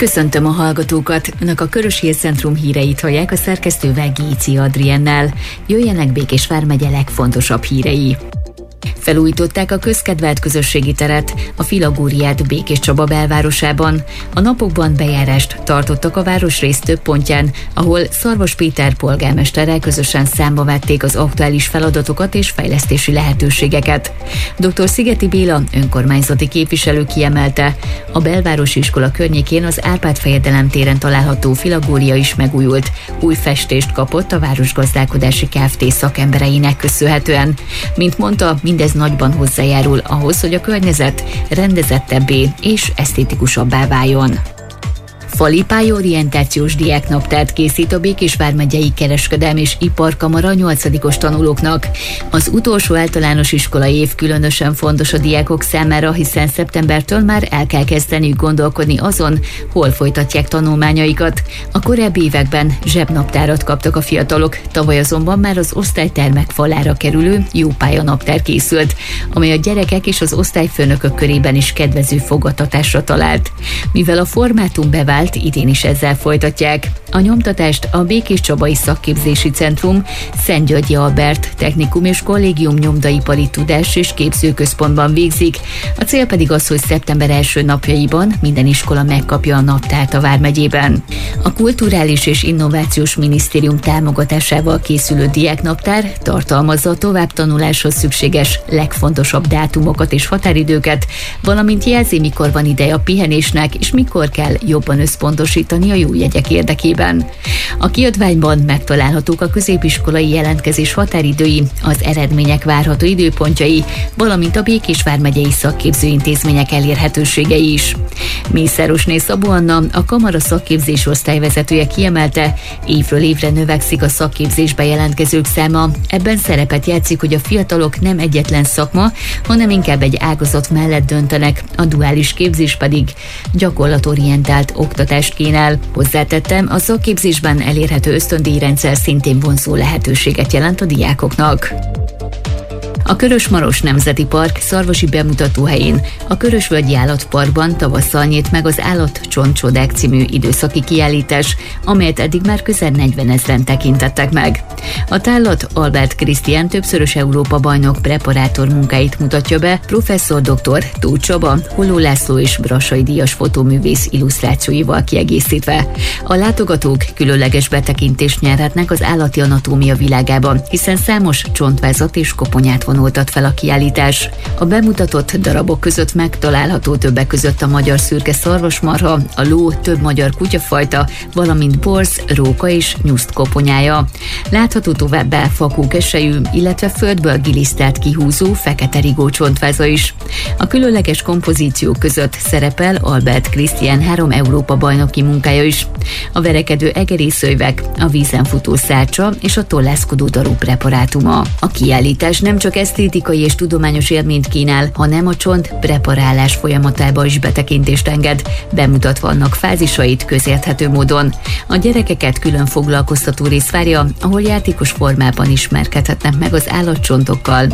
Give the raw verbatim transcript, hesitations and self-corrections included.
Köszöntöm a hallgatókat! Önök a Körös Hírcentrum híreit hallják a szerkesztővel Géci Adriennel. Jöjjenek Békés vármegye legfontosabb hírei. Felújították a közkedvelt közösségi teret, a Filagóriát Békés Csaba belvárosában. A napokban bejárást tartottak a városrész több pontján, ahol Szarvas Péter polgármesterrel közösen számba vették az aktuális feladatokat és fejlesztési lehetőségeket. dr. Szigeti Béla önkormányzati képviselő kiemelte, a belvárosi iskola környékén az Árpád-fejedelem téren található Filagória is megújult, új festést kapott a Városgazdálkodási Kft. Szakembereinek köszönhetően. Mint mondta, mindez nagyban hozzájárul ahhoz, hogy a környezet rendezettebbé és esztétikusabbá váljon. Fali pályaorientációs diáknaptárt készít a Békés vármegyei Kereskedelmi és Iparkamara nyolcadikos tanulóknak. Az utolsó általános iskolai év különösen fontos a diákok számára, hiszen szeptembertől már el kell kezdeniük gondolkodni azon, hol folytatják tanulmányaikat. A korábbi években zsebnaptárat kaptak a fiatalok, tavaly azonban már az osztálytermek falára kerülő jó pályanaptár készült, amely a gyerekek és az osztályfőnökök körében is kedvező fogadtatásra talált. Mivel a formátum bevált, idén is ezzel folytatják. A nyomtatást a Békés Csabai Szakképzési Centrum, Szentgyörgyi Albert Technikum és Kollégium Nyomdaipari Tudás és Képzőközpontban végzik. A cél pedig az, hogy szeptember első napjaiban minden iskola megkapja a naptárt a vármegyében. A Kulturális és Innovációs Minisztérium támogatásával készülő diáknaptár tartalmazza a továbbtanuláshoz szükséges legfontosabb dátumokat és határidőket, valamint jelzi, mikor van ideje a pihenésnek és mikor kell jobban összpontosítani a jó jegyek érdekében. A kiadványban megtalálhatók a középiskolai jelentkezés határidői, az eredmények várható időpontjai, valamint a Békés vármegyei szakképzőintézmények elérhetőségei is. Mészárosné Szabó Anna, a kamara szakképzés osztályvezetője kiemelte, évről évre növekszik a szakképzésbe jelentkezők száma. Ebben szerepet játszik, hogy a fiatalok nem egyetlen szakma, hanem inkább egy ágazat mellett döntenek, a duális képzés pedig gyakorlatorientált oktatást kínál. Hozzátettem, a szakképzésben elérhető ösztöndíjrendszer szintén vonzó lehetőséget jelent a diákoknak. A Körös-Maros Nemzeti Park szarvasi bemutatóhelyén, a Körösvölgyi Állatparkban tavasszal nyílt meg az Állatcsontcsodák című időszaki kiállítás, amelyet eddig már közel negyvenezren tekintettek meg. A tárlat Albert Krisztián többszörös Európa-bajnok preparátor munkáit mutatja be, professzor dr. Tóth Csaba, Holló László és Brassai díjas fotóművész illusztrációival kiegészítve. A látogatók különleges betekintést nyerhetnek az állati anatómia világában, hiszen számos csontvázat és koponyát vonultat fel a kiállítás. A bemutatott darabok között megtalálható többek között a magyar szürke szarvasmarha, a ló, több magyar kutyafajta, valamint borz, róka és nyuszt koponyája. Látható továbbá fakókesejű, illetve földből gilisztrált kihúzó fekete rigó csontváza is. A különleges kompozíciók között szerepel Albert Krisztián három Európa-bajnoki munkája is. A verekedő egerészőjvek, a vízen futó szárcsa és a tollászkodó daru preparátuma. A kiállítás nem csak esztétikai és tudományos élményt kínál, hanem a csont preparálás folyamatába is betekintést enged, bemutatva annak fázisait közérthető módon. A gyerekeket külön foglalkoztató rész várja, ahol játékos formában ismerkedhetnek meg az állatcsontokkal,